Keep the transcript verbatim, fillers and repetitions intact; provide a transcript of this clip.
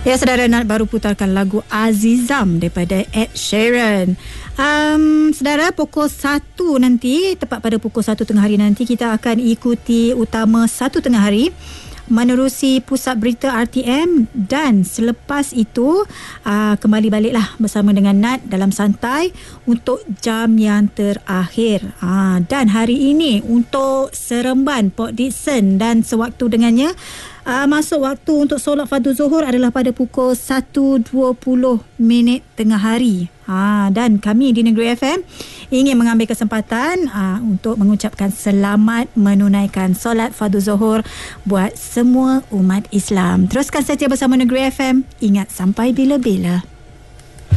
Ya, saudara, Nat baru putarkan lagu Azizam daripada Ed Sheeran. Um, saudara, pukul satu nanti, tepat pada pukul satu tengah hari nanti, kita akan ikuti utama satu tengah hari menerusi pusat berita R T M, dan selepas itu uh, kembali baliklah bersama dengan Nat dalam santai untuk jam yang terakhir. Uh, dan hari ini untuk Seremban, Port Dickson dan sewaktu dengannya, Uh, masuk waktu untuk solat fardu zuhur adalah pada pukul satu dua puluh minit tengah hari. Ha, dan kami di Negeri F M ingin mengambil kesempatan uh, untuk mengucapkan selamat menunaikan solat fardu zuhur buat semua umat Islam. Teruskan saja bersama Negeri F M. Ingat sampai bila-bila.